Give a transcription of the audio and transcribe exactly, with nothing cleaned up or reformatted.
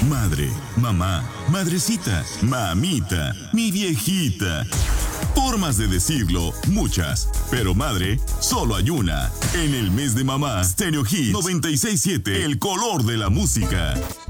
Madre, mamá, madrecita, mamita, mi viejita. Formas de decirlo, muchas, pero madre, solo hay una. En el mes de mamá, Stereo Hits noventa y seis punto siete, el color de la música.